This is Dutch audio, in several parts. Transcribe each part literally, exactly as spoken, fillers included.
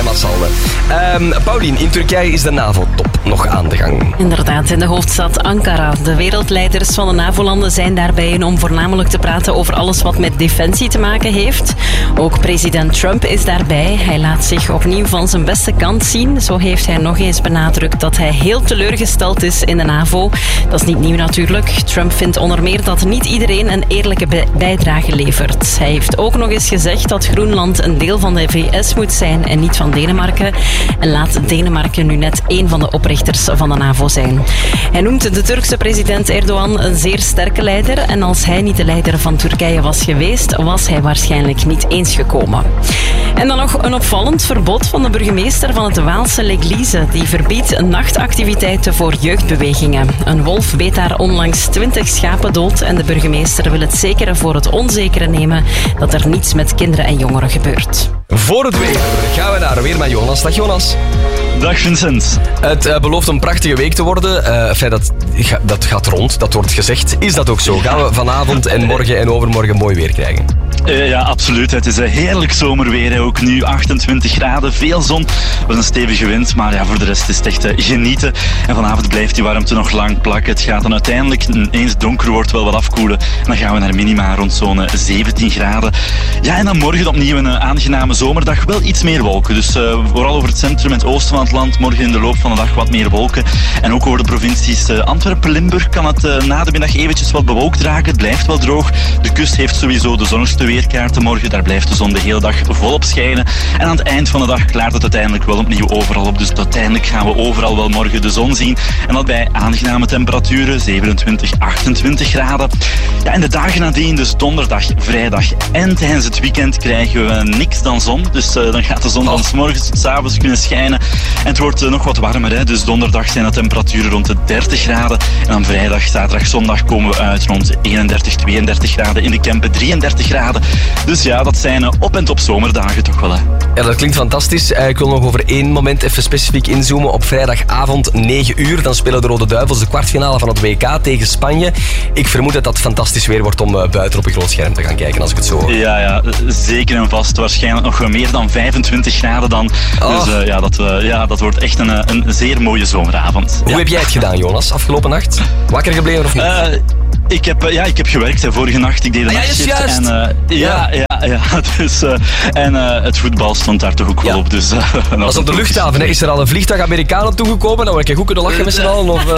massaal. Um, Paulien, in Turkije is de NAVO-top nog aan de gang. Inderdaad, in de hoofdstad Ankara. De wereldleiders van de NAVO-landen zijn daar bijeen om voornamelijk te praten over alles wat met defensie te maken heeft. Ook president Trump is daarbij. Hij laat zich opnieuw van zijn beste kant zien. Zo heeft hij nog eens benadrukt dat hij heel teleurgesteld is in de NAVO. Dat is niet nieuw natuurlijk. Trump vindt onder meer dat niet iedereen een eerlijke bijdrage levert. Hij heeft ook nog eens gezegd dat Groenland een deel van de V S moet zijn en niet van Denemarken. En laat Denemarken nu net één van de oprichters van de NAVO zijn. Hij noemt de Turkse president Erdogan een zeer sterke leider. En als hij niet de leider van Turkije was geweest, was hij waarschijnlijk niet eens gekomen. En dan nog een opvallend verbod van de burgemeester van het Waalse L'Église. Die verbiedt nachtactiviteiten voor jeugdbewegingen. Een wolf beet daar onlangs twintig schapen dood en de burgemeester wil het zekere voor het onzekere nemen dat er niets met kinderen en jongeren gebeurt. Voor het weer gaan we naar Weerman Jonas. Dag Jonas. Dag Vincent. Het uh, belooft een prachtige week te worden. Uh, enfin, dat, dat gaat rond, dat wordt gezegd. Is dat ook zo? Gaan we vanavond en morgen en overmorgen mooi weer krijgen? Uh, ja, absoluut. Het is een heerlijk zomerweer. Hè. Ook nu achtentwintig graden, veel zon. We een stevige wind, maar ja, voor de rest is het echt uh, genieten. En vanavond blijft die warmte nog lang plakken. Het gaat dan uiteindelijk, eens het donker wordt, wel wat afkoelen. En dan gaan we naar minima rond zo'n zeventien graden. Ja, en dan morgen opnieuw een uh, aangename zomerdag. Wel iets meer wolken. Dus uh, vooral over het centrum en het oosten van het land. Morgen in de loop van de dag wat meer wolken. En ook over de provincies uh, Antwerpen, Limburg kan het uh, na de middag eventjes wat bewolkt raken. Het blijft wel droog. De kust heeft sowieso de zonnigste weerkaarten morgen. Daar blijft de zon de hele dag volop schijnen. En aan het eind van de dag klaart het uiteindelijk wel opnieuw overal op. Dus uiteindelijk gaan we overal wel morgen de zon zien. En dat bij aangename temperaturen, zevenentwintig, achtentwintig graden. Ja, en de dagen nadien, dus donderdag, vrijdag en tijdens het weekend krijgen we niks dan zon. Dus uh, dan gaat de zon dan 's morgens, 's avonds kunnen schijnen. En het wordt uh, nog wat warmer. Hè? Dus donderdag zijn de temperaturen rond de dertig graden. En dan vrijdag, zaterdag, zondag komen we uit rond eenendertig, tweeëndertig graden. In de Kempen drieëndertig graden. Dus ja, dat zijn uh, op- en top zomerdagen toch wel. Hè? Ja, dat klinkt fantastisch. Uh, ik wil nog over één moment even specifiek inzoomen. Op vrijdagavond negen uur, dan spelen de Rode Duivels de kwartfinale van het W K tegen Spanje. Ik vermoed dat dat fantastisch weer wordt om uh, buiten op een groot scherm te gaan kijken, als ik het zo hoor. Ja, ja, zeker en vast. Waarschijnlijk nog meer dan vijfentwintig graden dan. Oh. Dus uh, ja, dat, uh, ja, dat wordt echt een, een zeer mooie zomeravond. Hoe ja. heb jij het gedaan, Jonas, afgelopen nacht? Wakker gebleven of niet? Uh, ik, heb, uh, ja, ik heb gewerkt hè, vorige nacht. Ik deed een ah, ja, nachtshift. juist. En, uh, ja, ja, ja, ja. Dus, uh, en uh, het voetbal stond daar toch ook wel ja. op. Dus, uh, was op de luchthaven, hè? Is er al een vliegtuig Amerikanen toegekomen? Dan word ik goed kunnen lachen met z'n allen. Of,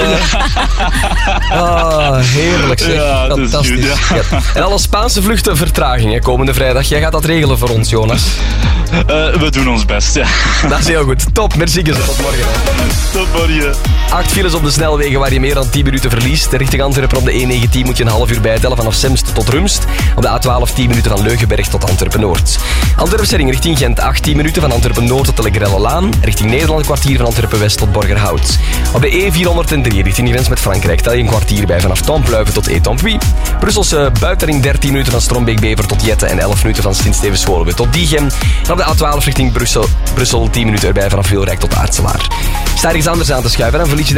uh... ah, heerlijk zeg. Ja, fantastisch. Goed, ja. Ja. En alle Spaanse vluchten vertraging hè, komende vrijdag. Jij gaat dat regelen voor ons, Jonas. Uh, we doen ons best, ja. Dat is heel goed. Top, merci. Tot morgen. Hè. Tot morgen. Acht files op de snelwegen waar je meer dan tien minuten verliest. Richting Antwerpen op de E negentien moet je een half uur bijtellen vanaf Semst tot Rumst. Op de A twaalf tien minuten van Leugenberg tot Antwerpen-Noord. Antwerpen-Sering richting Gent achttien minuten van Antwerpen-Noord tot de Legrelle-Laan. Richting Nederland kwartier van Antwerpen-West tot Borgerhout. Op de E vierhonderddrie richting de grens met Frankrijk tel je een kwartier bij vanaf Tompluiven tot Étampie. Brusselse buitenring dertien minuten van Strombeek-Bever tot Jette en elf minuten van Sint-Stevens-Woluwe tot Diegem. En op de A twaalf richting Brussel, Brussel tien minuten erbij vanaf Wilrijk tot Aartselaar. Sta ergens anders aan te schuiven en verlies je